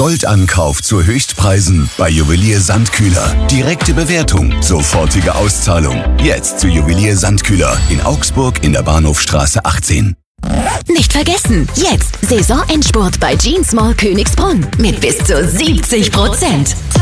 Goldankauf zu Höchstpreisen bei Juwelier Sandkühler. Direkte Bewertung, sofortige Auszahlung. Jetzt zu Juwelier Sandkühler in Augsburg in der Bahnhofstraße 18. Nicht vergessen, jetzt Saisonendspurt bei Jeans Mall Königsbrunn mit bis zu 70%.